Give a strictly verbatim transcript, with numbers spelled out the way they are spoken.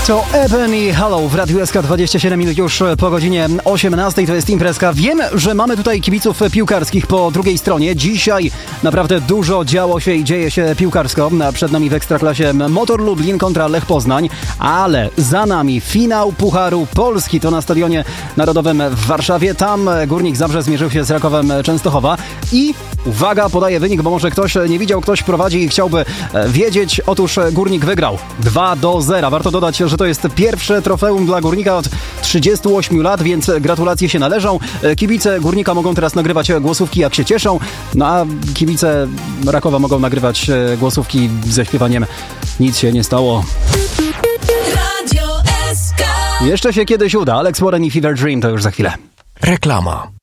To Eben i Hello w Radiu S K, dwadzieścia siedem minut już po godzinie osiemnastej. To jest imprezka. Wiem, że mamy tutaj kibiców piłkarskich po drugiej stronie. Dzisiaj naprawdę dużo działo się i dzieje się piłkarsko. Przed nami w Ekstraklasie Motor Lublin kontra Lech Poznań, ale za nami finał Pucharu Polski. To na Stadionie Narodowym w Warszawie. Tam Górnik Zabrze zmierzył się z Rakowem Częstochowa i uwaga, podaję wynik, bo może ktoś nie widział, ktoś prowadzi i chciałby wiedzieć. Otóż Górnik wygrał dwa do zera. Warto dodać, że to jest pierwsze trofeum dla Górnika od trzydziestu ośmiu lat, więc gratulacje się należą. Kibice Górnika mogą teraz nagrywać głosówki, jak się cieszą, no a kibice Rakowa mogą nagrywać głosówki ze śpiewaniem "Nic się nie stało". Radio S K. Jeszcze się kiedyś uda. Alex Warren i Fever Dream to już za chwilę. Reklama.